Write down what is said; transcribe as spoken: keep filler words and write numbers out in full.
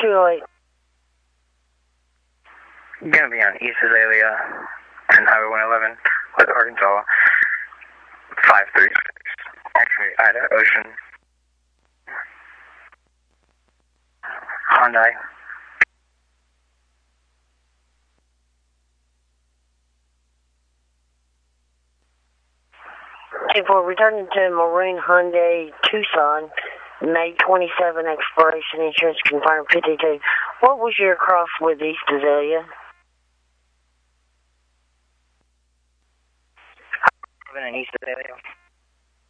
two oh eight. Gonna be on East Azalea and Highway one eleven with Arkansas five three six. Actually, Ida Ocean. Hyundai. two four, returning to Maroon Hyundai Tucson, May twenty-seventh expiration, insurance confirmed fifty-two. What was your cross with East Azalea? East Azalea.